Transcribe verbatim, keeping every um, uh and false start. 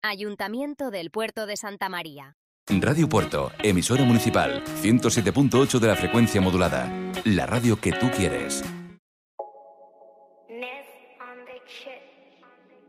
Ayuntamiento del Puerto de Santa María. Radio Puerto, emisora municipal, ciento siete punto ocho de la frecuencia modulada. La radio que tú quieres. Nest on the chip.